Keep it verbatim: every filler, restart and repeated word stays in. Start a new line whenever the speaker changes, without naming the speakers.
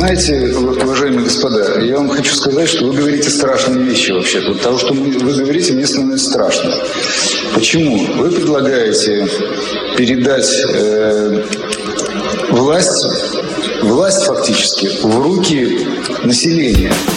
знаете, уважаемые господа, я вам хочу сказать, что вы говорите страшные вещи вообще. Вот того, что вы говорите, мне становится страшно. Почему? Вы предлагаете передать э, власть, власть фактически в руки населения.